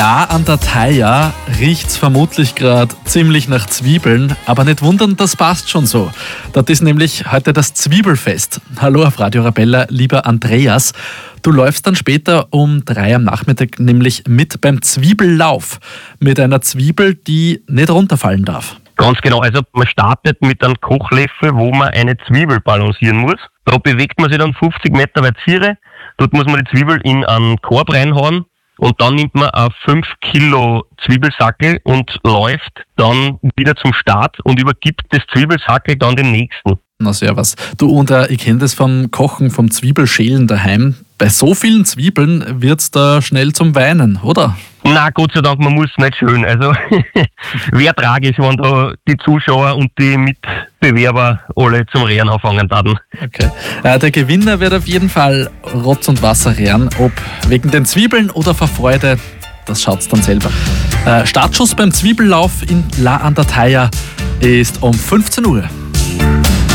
La an der Thaya riecht's vermutlich gerade ziemlich nach Zwiebeln, aber nicht wundern, das passt schon so. Dort ist nämlich heute das Zwiebelfest. Hallo auf Radio Arabella, lieber Andreas. Du läufst dann später um 3 am Nachmittag nämlich mit beim Zwiebellauf. Mit einer Zwiebel, die nicht runterfallen darf. Ganz genau, also man startet mit einem Kochlöffel, wo man eine Zwiebel balancieren muss. Da bewegt man sich dann 50 Meter weit Ziere. Dort muss man die Zwiebel in einen Korb reinhauen. Und dann nimmt man ein 5 Kilo Zwiebelsackel und läuft dann wieder zum Start und übergibt das Zwiebelsackel dann dem nächsten. Na servus. Du, und ich kenne das vom Kochen, vom Zwiebelschälen daheim. Bei so vielen Zwiebeln wird's da schnell zum Weinen, oder? Na, Gott sei Dank, man muss nicht schön. Also, wäre tragisch, wenn da die Zuschauer und die Mitbewerber alle zum Rehren anfangen würden. Okay. Der Gewinner wird auf jeden Fall Rotz und Wasser rehren. Ob wegen den Zwiebeln oder vor Freude, das schaut's dann selber. Startschuss beim Zwiebellauf in La an der Thaya ist um 15 Uhr.